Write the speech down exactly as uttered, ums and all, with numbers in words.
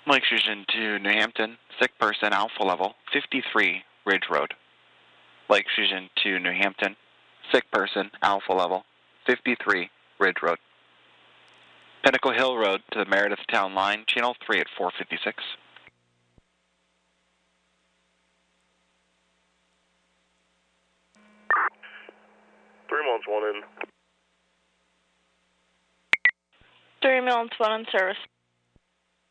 Lake Fusion to New Hampton, sick person, alpha level, fifty-three Ridge Road. Lake Fusion to New Hampton, sick person, alpha level, fifty-three Ridge Road. Pinnacle Hill Road to the Meredith Town Line, channel three at four fifty-six. Three months, one in. Three months, one in service.